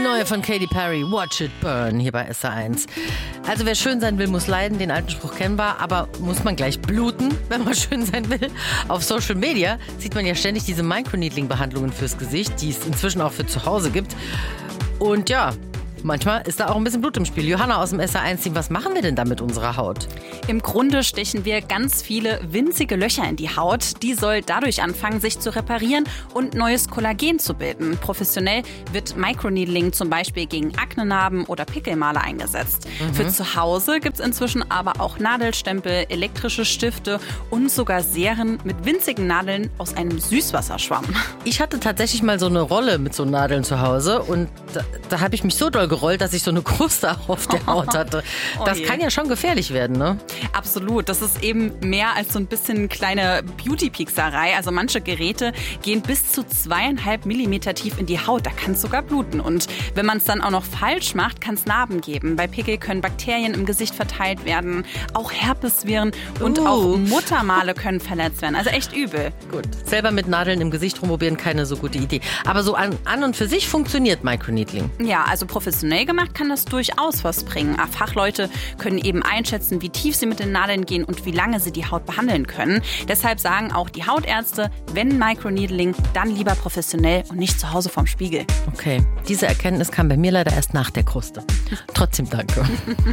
neue von Katy Perry, Watch It Burn, hier bei SR1. Also wer schön sein will, muss leiden, den alten Spruch kennen wir, aber muss man gleich bluten, wenn man schön sein will? Auf Social Media sieht man ja ständig diese Microneedling-Behandlungen fürs Gesicht, die es inzwischen auch für zu Hause gibt. Und ja, manchmal ist da auch ein bisschen Blut im Spiel. Johanna aus dem SR1-Team, was machen wir denn da mit unserer Haut? Im Grunde stechen wir ganz viele winzige Löcher in die Haut. Die soll dadurch anfangen, sich zu reparieren und neues Kollagen zu bilden. Professionell wird Microneedling zum Beispiel gegen Aknenarben oder Pickelmale eingesetzt. Für zu Hause gibt es inzwischen aber auch Nadelstempel, elektrische Stifte und sogar Serien mit winzigen Nadeln aus einem Süßwasserschwamm. Ich hatte tatsächlich mal so eine Rolle mit so Nadeln zu Hause und da habe ich mich so doll gerollt, dass ich so eine Kruste auf der Haut hatte. Das kann ja schon gefährlich werden, ne? Absolut. Das ist eben mehr als so ein bisschen kleine Beauty-Piekserei. Also manche Geräte gehen bis zu 2,5 Millimeter tief in die Haut. Da kann es sogar bluten. Und wenn man es dann auch noch falsch macht, kann es Narben geben. Bei Pickel können Bakterien im Gesicht verteilt werden, auch Herpesviren und auch Muttermale können verletzt werden. Also echt übel. Gut. Selber mit Nadeln im Gesicht rumprobieren, keine so gute Idee. Aber so an und für sich funktioniert Microneedling. Ja, also professionell gemacht kann das durchaus was bringen. Fachleute können eben einschätzen, wie tief sie mit den Nadeln gehen und wie lange sie die Haut behandeln können. Deshalb sagen auch die Hautärzte, wenn Microneedling, dann lieber professionell und nicht zu Hause vorm Spiegel. Okay, diese Erkenntnis kam bei mir leider erst nach der Kruste. Trotzdem danke.